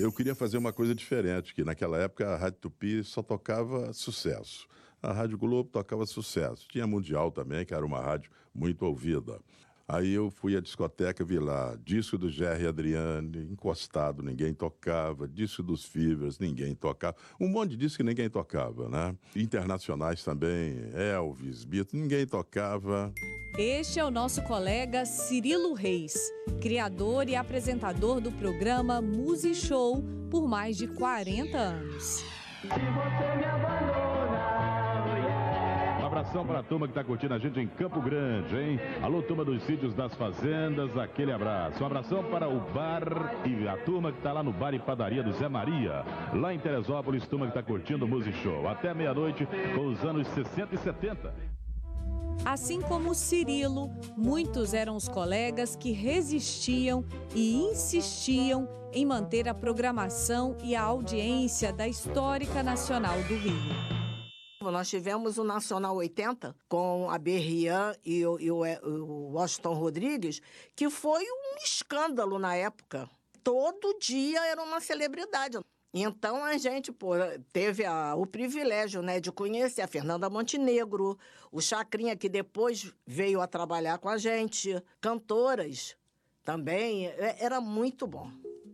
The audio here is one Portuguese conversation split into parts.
Eu queria fazer uma coisa diferente, que naquela época a Rádio Tupi só tocava sucesso. A Rádio Globo tocava sucesso. Tinha Mundial também, que era uma rádio muito ouvida. Aí eu fui à discoteca, vi lá, disco do Gerry Adriane, encostado, ninguém tocava, disco dos Fivers, ninguém tocava, um monte de disco que ninguém tocava, né? Internacionais também, Elvis, Beatles, ninguém tocava. Este é o nosso colega Cirilo Reis, criador e apresentador do programa Musi Show por mais de 40 anos. Se você me abandona, abração para a turma que está curtindo a gente em Campo Grande, hein? Alô, turma dos sítios das fazendas, aquele abraço. Um abração para o bar e a turma que está lá no bar e padaria do Zé Maria. Lá em Teresópolis, turma que está curtindo o Musi Show. Até meia-noite com os anos 60 e 70. Assim como Cirilo, muitos eram os colegas que resistiam e insistiam em manter a programação e a audiência da Histórica Nacional do Rio. Nós tivemos o Nacional 80 com a Berrian e o Washington Rodrigues, que foi um escândalo na época. Todo dia era uma celebridade. Então a gente teve o privilégio, né, de conhecer a Fernanda Montenegro, o Chacrinha, que depois veio a trabalhar com a gente, cantoras também. Era muito bom.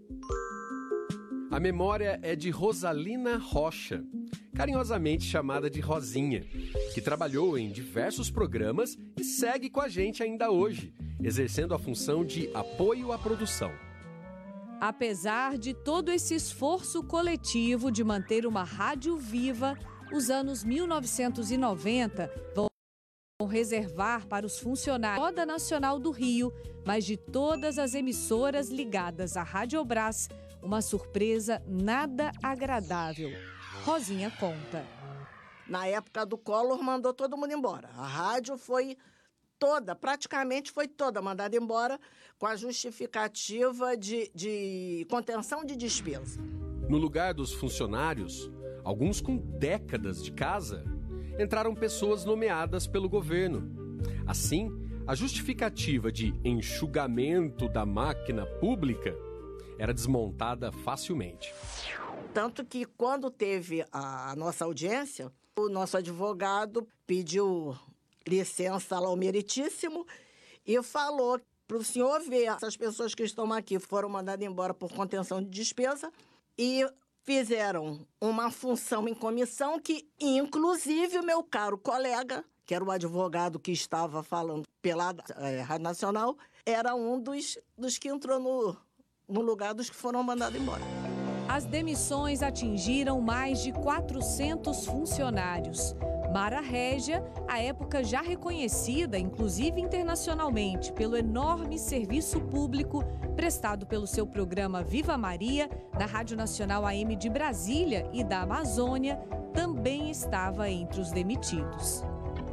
A memória é de Rosalina Rocha, carinhosamente chamada de Rosinha, que trabalhou em diversos programas e segue com a gente ainda hoje, exercendo a função de apoio à produção. Apesar de todo esse esforço coletivo de manter uma rádio viva, os anos 1990 vão reservar para os funcionários da Nacional do Rio, mas de todas as emissoras ligadas à Rádio Brás, uma surpresa nada agradável. Rosinha conta. Na época do Collor, mandou todo mundo embora. A rádio foi praticamente foi toda mandada embora com a justificativa de contenção de despesa. No lugar dos funcionários, alguns com décadas de casa, entraram pessoas nomeadas pelo governo. Assim, a justificativa de enxugamento da máquina pública era desmontada facilmente. Tanto que quando teve a nossa audiência, o nosso advogado pediu licença ao meritíssimo e falou para o senhor ver essas pessoas que estão aqui foram mandadas embora por contenção de despesa e fizeram uma função em comissão que, inclusive, o meu caro colega, que era o advogado que estava falando pela Rádio Nacional, era um dos que entrou no lugar dos que foram mandados embora. As demissões atingiram mais de 400 funcionários. Mara Régia, à época já reconhecida, inclusive internacionalmente, pelo enorme serviço público prestado pelo seu programa Viva Maria, na Rádio Nacional AM de Brasília e da Amazônia, também estava entre os demitidos.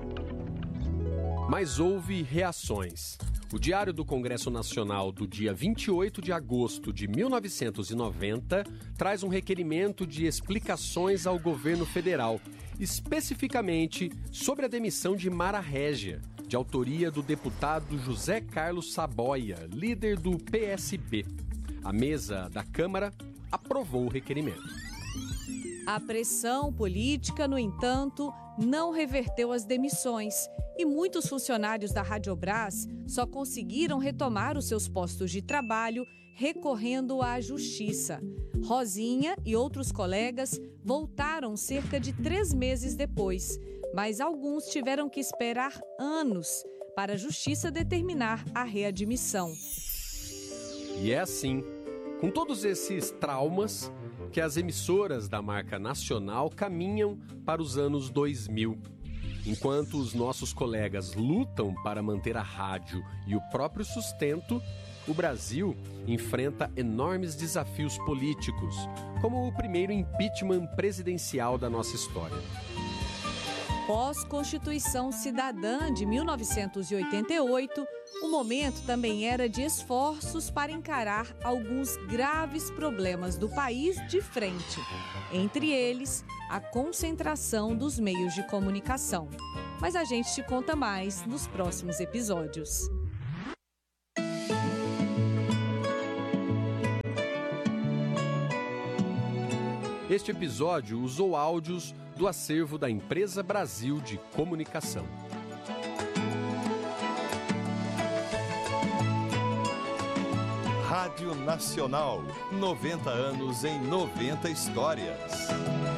Mas houve reações. O Diário do Congresso Nacional, do dia 28 de agosto de 1990, traz um requerimento de explicações ao governo federal, especificamente sobre a demissão de Mara Régia, de autoria do deputado José Carlos Saboia, líder do PSB. A mesa da Câmara aprovou o requerimento. A pressão política, no entanto, não reverteu as demissões e muitos funcionários da Rádio Brás só conseguiram retomar os seus postos de trabalho recorrendo à justiça. Rosinha e outros colegas voltaram cerca de 3 meses depois, mas alguns tiveram que esperar anos para a justiça determinar a readmissão. E é assim, com todos esses traumas, que as emissoras da marca nacional caminham para os anos 2000. Enquanto os nossos colegas lutam para manter a rádio e o próprio sustento, o Brasil enfrenta enormes desafios políticos, como o primeiro impeachment presidencial da nossa história. Pós-Constituição Cidadã de 1988, o momento também era de esforços para encarar alguns graves problemas do país de frente. Entre eles, a concentração dos meios de comunicação. Mas a gente te conta mais nos próximos episódios. Este episódio usou áudios do acervo da Empresa Brasil de Comunicação. Rádio Nacional, 90 anos em 90 histórias.